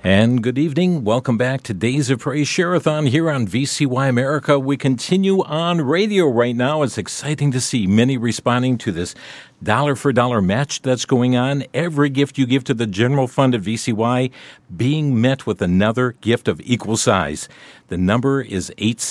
And good evening. Welcome back to Days of Praise Share-a-thon here on VCY America. We continue on radio right now. It's exciting to see many responding to this dollar-for-dollar match that's going on. Every gift you give to the general fund at VCY being met with another gift of equal size. The number is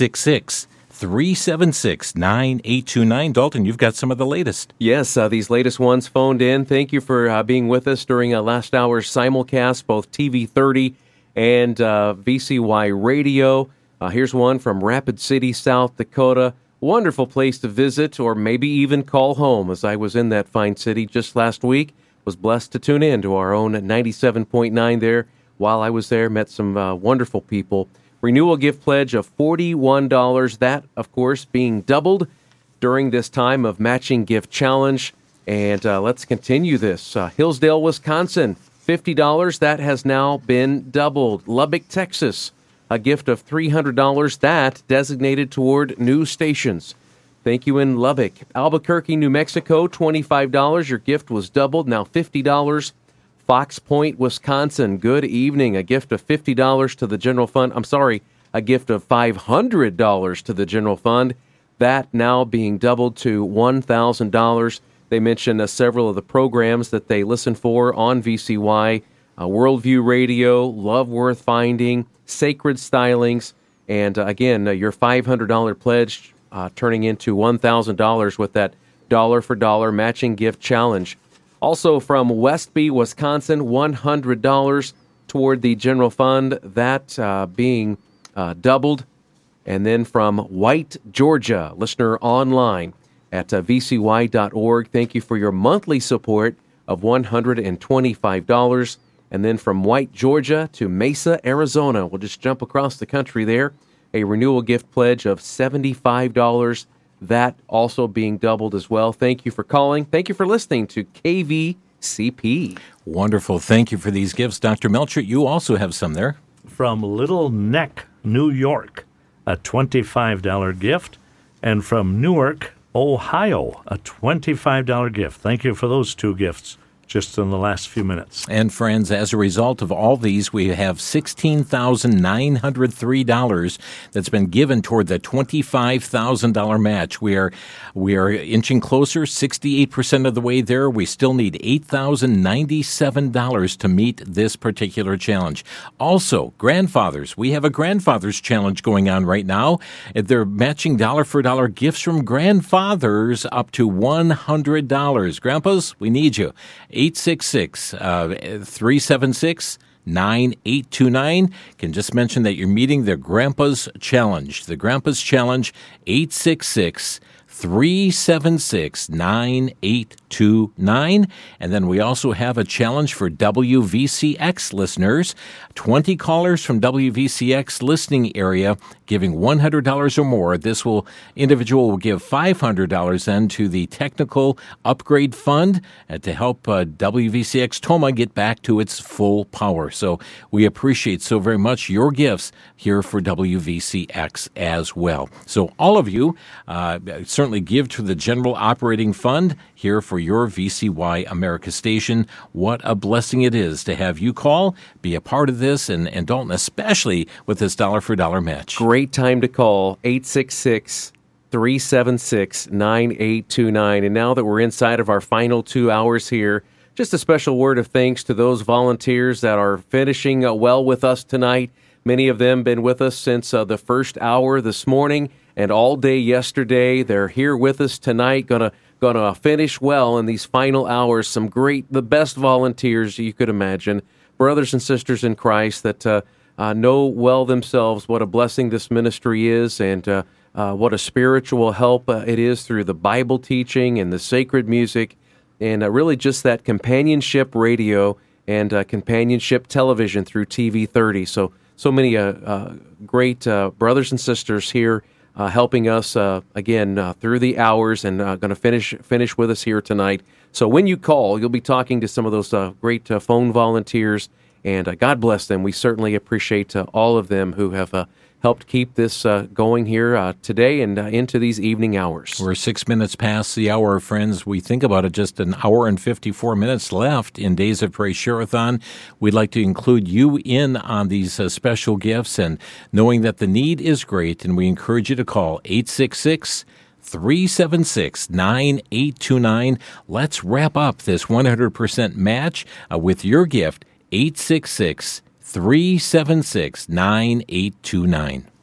866-376-9829. Dalton, you've got some of the latest. Yes, these latest ones phoned in. Thank you for being with us during last hour's simulcast, both TV 30 and VCY Radio. Here's one from Rapid City, South Dakota. Wonderful place to visit or maybe even call home, as I was in that fine city just last week. Was blessed to tune in to our own 97.9 there. While I was there, met some wonderful people. Renewal gift pledge of $41. That, of course, being doubled during this time of matching gift challenge. And let's continue this. Hillsdale, Wisconsin, $50. That has now been doubled. Lubbock, Texas, a gift of $300. That designated toward new stations. Thank you in Lubbock. Albuquerque, New Mexico, $25. Your gift was doubled, now $50. Fox Point, Wisconsin, good evening. A gift of $50 to the general fund. I'm sorry, a gift of $500 to the general fund. That now being doubled to $1,000. They mentioned several of the programs that they listen for on VCY. Worldview Radio, Love Worth Finding, Sacred Stylings, and again, your $500 pledge turning into $1,000 with that dollar-for-dollar matching gift challenge. Also from Westby, Wisconsin, $100 toward the general fund, that being doubled. And then from White, Georgia, listener online at vcy.org, thank you for your monthly support of $125. And then from White, Georgia to Mesa, Arizona, we'll just jump across the country there, a renewal gift pledge of $75. That also being doubled as well. Thank you for calling. Thank you for listening to KVCP. Wonderful. Thank you for these gifts. Dr. Melcher, you also have some there. From Little Neck, New York, a $25 gift. And from Newark, Ohio, a $25 gift. Thank you for those two gifts just in the last few minutes. And friends, as a result of all these, we have $16,903 that's been given toward the $25,000 match. We are inching closer, 68% of the way there. We still need $8,097 to meet this particular challenge. Also, grandfathers. We have a grandfathers challenge going on right now. They're matching dollar-for-dollar gifts from grandfathers up to $100. Grandpas, we need you. 866-376-9829. Can just mention that you're meeting the Grandpa's Challenge. The Grandpa's Challenge, 866-376-9829. And then we also have a challenge for WVCX listeners. 20 callers from WVCX listening area giving $100 or more. This individual will give $500 then to the Technical Upgrade Fund to help WVCX Toma get back to its full power. So we appreciate so very much your gifts here for WVCX as well. So all of you certainly give to the General Operating Fund here for your VCY America station. What a blessing it is to have you call, be a part of this, and Dalton, especially with this dollar-for-dollar match. Great time to call, 866-376-9829. And now that we're inside of our final 2 hours here, just a special word of thanks to those volunteers that are finishing well with us tonight. Many of them been with us since the first hour this morning and all day yesterday. They're here with us tonight, gonna finish well in these final hours. Some great, the best volunteers you could imagine. Brothers and sisters in Christ that know well themselves what a blessing this ministry is and what a spiritual help it is through the Bible teaching and the sacred music and really just that companionship radio and companionship television through TV 30. So many great brothers and sisters here helping us again through the hours and going to finish with us here tonight. So when you call, you'll be talking to some of those great phone volunteers, and God bless them. We certainly appreciate all of them who have helped keep this going here today and into these evening hours. We're 6 minutes past the hour, friends. We think about it, just an hour and 54 minutes left in Days of Praise Share-a-thon. We'd like to include you in on these special gifts, and knowing that the need is great, and we encourage you to call 866-376-9829. Let's wrap up this 100% match with your gift, 866-376-9829.